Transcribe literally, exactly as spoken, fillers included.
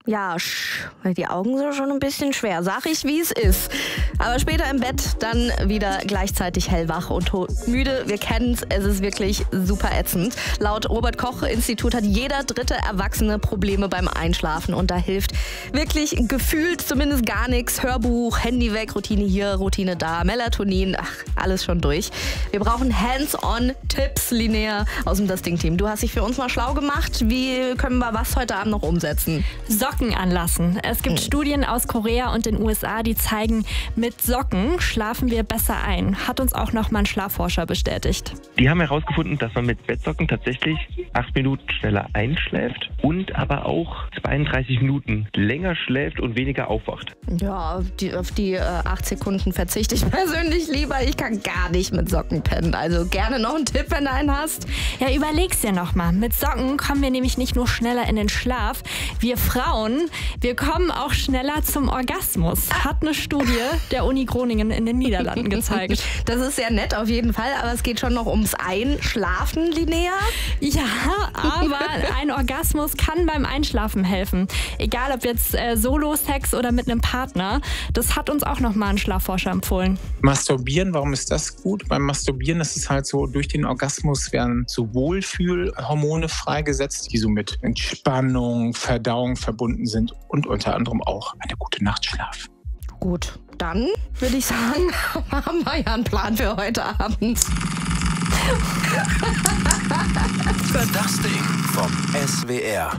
Ja, sch, die Augen sind schon ein bisschen schwer, sag ich, wie es ist. Aber später im Bett dann wieder gleichzeitig hellwach und müde. Wir kennen es, es ist wirklich super ätzend. Laut Robert-Koch-Institut hat jeder dritte Erwachsene Probleme beim Einschlafen. Und da hilft wirklich gefühlt zumindest gar nichts. Hörbuch, Handy weg, Routine hier, Routine da, Melatonin, ach, alles schon durch. Wir brauchen Hands-on-Tipps, Linnea, aus dem Das Ding-Team. Du hast dich für uns mal schlau gemacht. Wie können wir was heute Abend noch umsetzen? Socken anlassen. Es gibt Studien aus Korea und den U S A, die zeigen, mit Socken schlafen wir besser ein. Hat uns auch noch mal ein Schlafforscher bestätigt. Die haben herausgefunden, dass man mit Bettsocken tatsächlich acht Minuten schneller einschläft und aber auch zweiunddreißig Minuten länger schläft und weniger aufwacht. Ja, die, auf die äh, acht Sekunden verzichte ich persönlich lieber. Ich kann gar nicht mit Socken pennen. Also gerne noch einen Tipp, wenn du einen hast. Ja, überleg's dir noch mal. Mit Socken kommen wir nämlich nicht nur schneller in den Schlaf. Wir Frauen, wir kommen auch schneller zum Orgasmus. Hat eine Studie der Uni Groningen in den Niederlanden gezeigt. Das ist sehr nett auf jeden Fall, aber es geht schon noch ums Einschlafen, Linnea. Ja, aber ein Orgasmus kann beim Einschlafen helfen. Egal ob jetzt äh, Solo-Sex oder mit einem Partner. Das hat uns auch noch mal ein Schlafforscher empfohlen. Masturbieren, warum ist das gut? Beim Masturbieren ist es halt so, durch den Orgasmus werden so Wohlfühlhormone freigesetzt, die so mit Entspannung, Verdauung verbunden sind und unter anderem auch eine gute Nachtschlaf. Gut, dann würde ich sagen, haben wir ja einen Plan für heute Abend. Das Ding vom S W R.